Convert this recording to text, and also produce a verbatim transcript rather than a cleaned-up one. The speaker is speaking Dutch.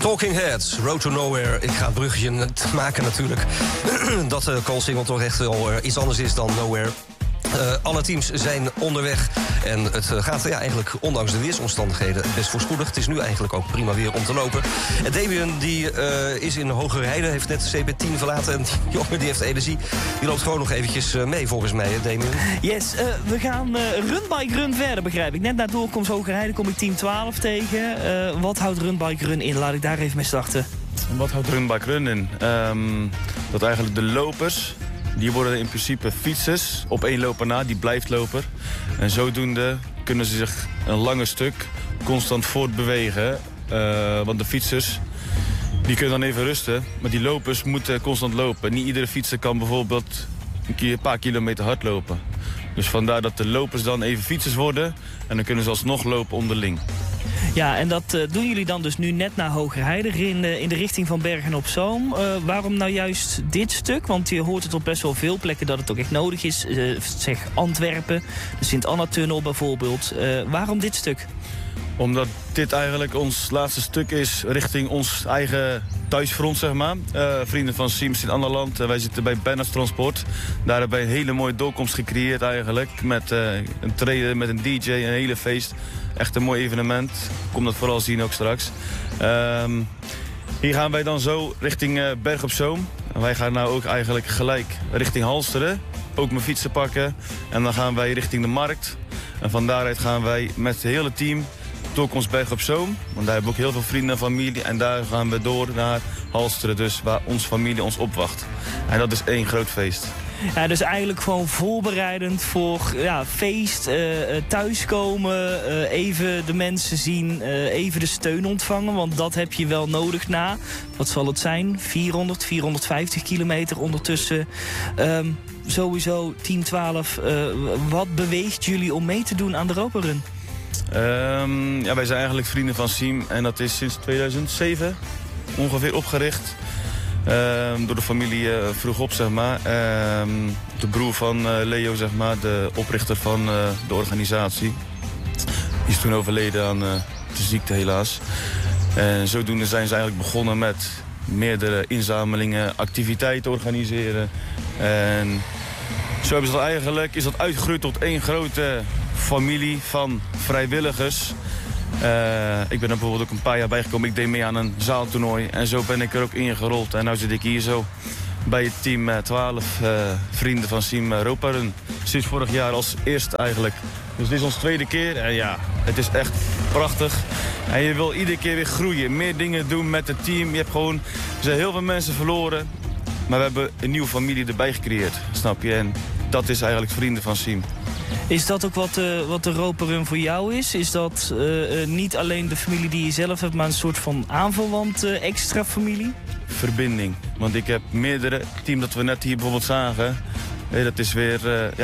Talking Heads, Road to Nowhere. Ik ga het bruggetje maken natuurlijk. Dat de Cole single toch echt wel uh, iets anders is dan Nowhere. Uh, alle teams zijn onderweg. En het uh, gaat ja, eigenlijk, ondanks de weersomstandigheden, best voorspoedig. Het is nu eigenlijk ook prima weer om te lopen. En Damien die, uh, is in Hogerheide, heeft net de C B tien verlaten. En die jongen die heeft energie. Die loopt gewoon nog eventjes uh, mee, volgens mij, hè, Damien? Yes, uh, we gaan uh, run bike run verder, begrijp ik. Net na doorkomst Hogerheide kom ik team twaalf tegen. Uh, wat houdt run bike run in? Laat ik daar even mee starten. En wat houdt run bike run in? Um, dat eigenlijk de lopers... Die worden in principe fietsers op één loper na, die blijft loper. En zodoende kunnen ze zich een lange stuk constant voortbewegen. Uh, want de fietsers die kunnen dan even rusten, maar die lopers moeten constant lopen. Niet iedere fietser kan bijvoorbeeld een, keer, een paar kilometer hard lopen. Dus vandaar dat de lopers dan even fietsers worden en dan kunnen ze alsnog lopen onderling. Ja, en dat uh, doen jullie dan dus nu net naar Hogerheide, in, uh, in de richting van Bergen-op-Zoom. Uh, waarom nou juist dit stuk? Want je hoort het op best wel veel plekken dat het ook echt nodig is. Uh, zeg Antwerpen, de Sint-Anna-tunnel bijvoorbeeld. Uh, waarom dit stuk? Omdat dit eigenlijk ons laatste stuk is richting ons eigen thuisfront, zeg maar. Uh, vrienden van Siem Sint-Annaland. Uh, wij zitten bij Bernards Transport. Daar hebben wij een hele mooie doorkomst gecreëerd eigenlijk. Met uh, een trailer, met een D J, een hele feest. Echt een mooi evenement. Kom dat vooral zien ook straks. Um, hier gaan wij dan zo richting uh, Berg op Zoom. En wij gaan nou ook eigenlijk gelijk richting Halsteren. Ook mijn fietsen pakken. En dan gaan wij richting de markt. En van daaruit gaan wij met het hele team doorkomst Berg op Zoom. Want daar hebben we ook heel veel vrienden en familie. En daar gaan we door naar Halsteren. Dus waar onze familie ons opwacht. En dat is één groot feest. Ja, dus eigenlijk gewoon voorbereidend voor ja, feest, uh, thuiskomen, uh, even de mensen zien, uh, even de steun ontvangen. Want dat heb je wel nodig na, wat zal het zijn, vierhonderd, vierhonderdvijftig kilometer ondertussen. Um, sowieso team twaalf, uh, wat beweegt jullie om mee te doen aan de Europa Run? Um, ja, wij zijn eigenlijk vrienden van Siem en dat is sinds tweeduizend zeven ongeveer opgericht. Um, door de familie uh, vroeg op, zeg maar. Um, de broer van uh, Leo, zeg maar, de oprichter van uh, de organisatie. Die is toen overleden aan uh, de ziekte, helaas. En zodoende zijn ze eigenlijk begonnen met meerdere inzamelingen, activiteiten organiseren. En zo hebben ze dat eigenlijk, is dat uitgegroeid tot één grote familie van vrijwilligers. Uh, ik ben er bijvoorbeeld ook een paar jaar bijgekomen. Ik deed mee aan een zaaltoernooi en zo ben ik er ook ingerold. En nu zit ik hier zo bij het team uh, twaalf uh, vrienden van Siem Europa Run. Sinds vorig jaar als eerste eigenlijk. Dus dit is onze tweede keer en ja, het is echt prachtig. En je wil iedere keer weer groeien, meer dingen doen met het team. Je hebt gewoon, er zijn heel veel mensen verloren, maar we hebben een nieuwe familie erbij gecreëerd, snap je? En dat is eigenlijk vrienden van Siem. Is dat ook wat, uh, wat de Europa Run voor jou is? Is dat uh, uh, niet alleen de familie die je zelf hebt, maar een soort van aanverwant uh, extra familie? Verbinding. Want ik heb meerdere teams dat we net hier bijvoorbeeld zagen. Hey, dat is weer uh, ja,